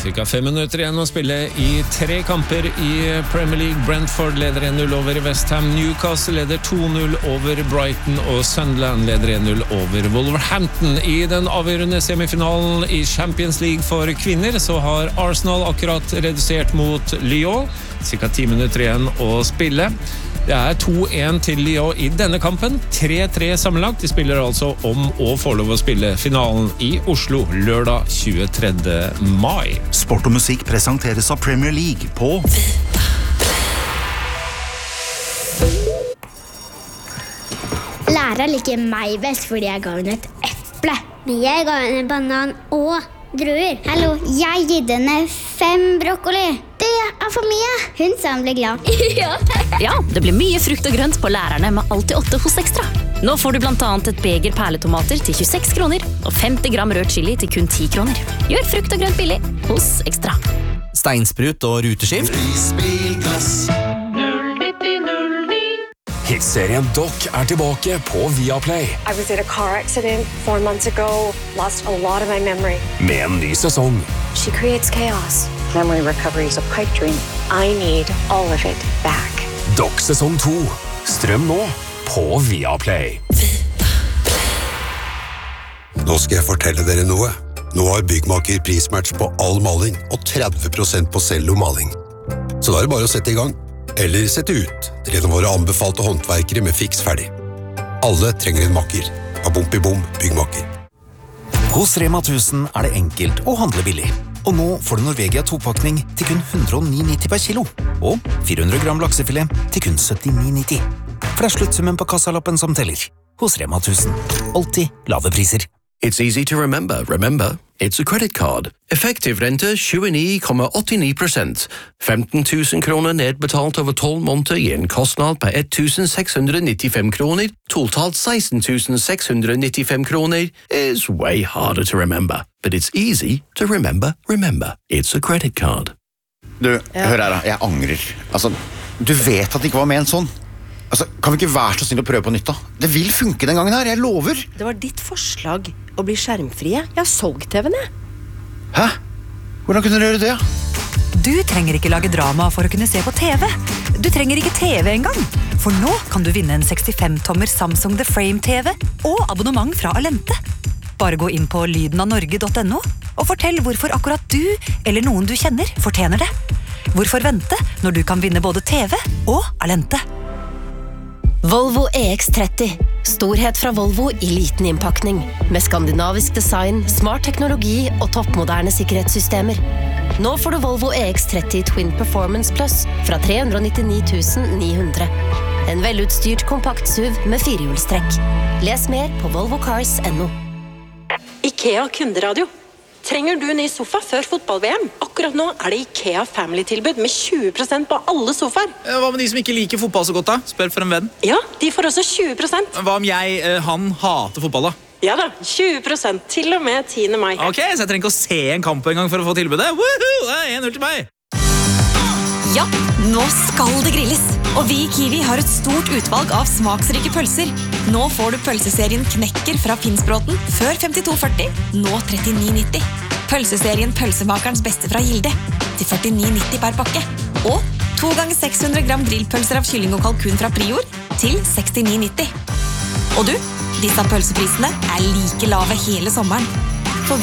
Cirka 5 minutter igjen å spille i 3 kamper i Premier League. Brentford leder 1-0 over West Ham, Newcastle leder 2-0 over Brighton og Sunderland leder 1-0 over Wolverhampton. I den avgjørende semifinalen i Champions League for kvinner så har Arsenal akkurat redusert mot Lyon. Cirka 10 minutter igjen å spille. Det 2-1 til Lyon i denne kampen, 3-3 sammenlagt. De spiller altså om å få lov å spille finalen i Oslo lørdag 23. mai. Sport og musikk presenteres av Premier League på Lærer liker meg best fordi jeg ga henne et eple. Men jeg ga henne banan og druer. Hallo, jeg gitt henne 5 brokkoli. Det for mye. Hun sa hun ble glad. Ja, det blir mye frukt og grønt på lærerne med alltid 8 hos Ekstra. Nå får du blant annet et beger perletomater til 26 kroner og 50 gram rød chili til kun 10 kroner. Gjør frukt og grønt billig hos Ekstra. Steinsprut og ruteskift. Hitserien Doc tilbake på Viaplay. I was in a car accident 4 months ago. Lost a lot of my memory. Med en ny sesong. She creates chaos. Memory recovery is a pipe dream. I need all of it back. Doc sesong 2. Strøm nå på Viaplay. Nå skal jeg fortelle dere noe. Nå har Byggmaker prismatch på all maling og 30% på cellomaling. Så da det bare å sette i gang. Eller sette ut til en av våre anbefalte håndverkere med fiks ferdig. Alle trenger en makker. Av Bom i Bom Byggmaker. Hos Rema 1000 det enkelt å handle billig. Og nå får du Norvegia 2-pakning til kun 109,90 per kilo. Og 400 gram laksefilet til kun 79,90. For det sluttsummen på kassalappen som teller. Hos Rema 1000. Alltid lave priser. It's easy to remember. Remember, it's a credit card. Effektiv rente 29,89%. 15 000 kroner nedbetalt over 12 måneder gir en kostnad på 1,695 kroner. Totalt 16,695 kroner is way harder to remember. But it's easy to remember. Remember, it's a credit card. Du, hør her da, jeg angrer. Altså, du vet at det ikke var med en sånn. Altså, kan vi ikke være så snill å prøve på nytt da? Det vil funke den gangen her, jeg lover. Det var ditt forslag å bli skjermfrie. Jeg har solgt TV-en, jeg. Hæ? Hvordan kunne dere gjøre det? Du trenger ikke lage drama for å kunne se på TV. Du trenger ikke TV engang. For nå kan du vinne en 65-tommer Samsung The Frame TV og abonnement fra Alente. Bare gå inn på lydenavnorge.no og fortell hvorfor akkurat du eller noen du kjenner fortjener det. Hvorfor vente når du kan vinne både TV og Alente? Volvo EX30. Storhet fra Volvo i liten innpakning. Med skandinavisk design, smart teknologi og toppmoderne sikkerhetssystemer. Nå får du Volvo EX30 Twin Performance Plus fra 399 900. En velutstyrt kompakt SUV med 4-hjulstrekk. Les mer på volvocars.no. IKEA kunderadio. Trenger du ny sofa før fotball-VM? Akkurat nå det IKEA Family-tilbud med 20% på alle sofaer. Hva med de som ikke liker fotball så godt da? Spør for en venn. Ja, de får også 20%. Hva om han hater fotball da? Ja da, 20% til og med 10. mai. Ok, så jeg trenger ikke å se en kamp en gang for å få tilbudet. Woohoo! Det 1-0 til meg. Ja, nå skal det grilles. Og vi i Kiwi har et stort utvalg av smaksrike pølser. Nå får du pølseserien Knekker fra Finnsbråten før 52,40, nå 39,90. Pølseserien Pølsemakerens beste fra Gilde til 49,90 per pakke. Og 2 ganger 600 gram grillpølser av kylling og kalkun fra Prior til 69,90. Og du, disse pølseprisene like lave hele sommeren.